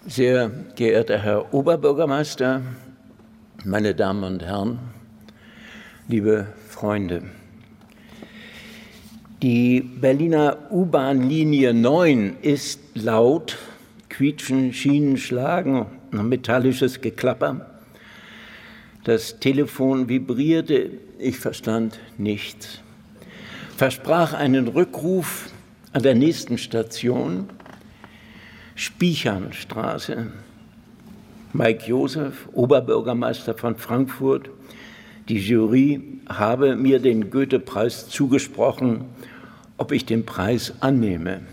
Sehr geehrter Herr Oberbürgermeister, meine Damen und Herren, liebe Freunde. Die Berliner U-Bahn-Linie 9 ist laut, Quietschen, Schienen schlagen, metallisches Geklapper. Das Telefon vibrierte, ich verstand nichts. Versprach einen Rückruf an der nächsten Station, Spichernstraße. Mike Josef, Oberbürgermeister von Frankfurt, die Jury habe mir den Goethe-Preis zugesprochen, ob ich den Preis annehme.